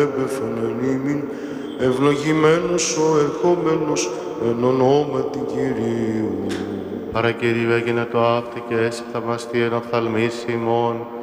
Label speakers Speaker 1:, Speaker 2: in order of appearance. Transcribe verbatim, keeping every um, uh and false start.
Speaker 1: επεφανανήμην, ευλογημένος ο ερχόμενος εν ονόματι Κυρίου.
Speaker 2: Παρακυρίβε έγινε το αύτη και έσυ θαυμαστή εν οφθαλμής ημών,